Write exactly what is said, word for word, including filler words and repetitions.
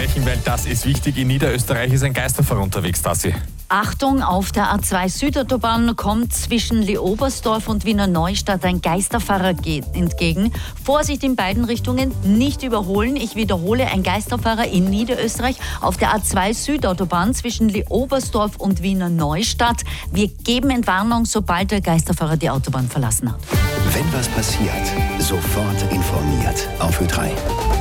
sprechen, weil das ist wichtig. In Niederösterreich ist ein Geisterfahrer unterwegs, Tassi. Achtung, auf der A zwei Südautobahn kommt zwischen Leobersdorf und Wiener Neustadt ein Geisterfahrer geht entgegen. Vorsicht in beiden Richtungen, nicht überholen. Ich wiederhole, ein Geisterfahrer in Niederösterreich auf der A zwei Südautobahn zwischen Leobersdorf und Wiener Neustadt. Wir geben Entwarnung, sobald der Geisterfahrer die Autobahn verlassen hat. Wenn was passiert, sofort informiert auf Ö drei.